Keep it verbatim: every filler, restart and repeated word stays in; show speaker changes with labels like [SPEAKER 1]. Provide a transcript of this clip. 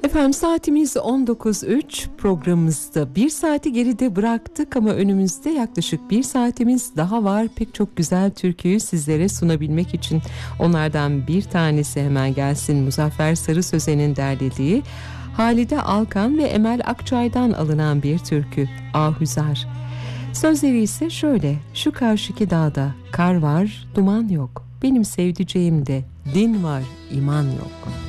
[SPEAKER 1] Efendim saatimiz on dokuz üç, programımızda bir saati geride bıraktık ama önümüzde yaklaşık bir saatimiz daha var. Pek çok güzel türküyü sizlere sunabilmek için onlardan bir tanesi hemen gelsin. Muzaffer Sarı Sözen'in derlediği, Halide Alkan ve Emel Akçay'dan alınan bir türkü, Ahüzar. Sözleri ise şöyle: şu karşıki dağda kar var, duman yok. Benim sevdiceğimde din var, iman yok.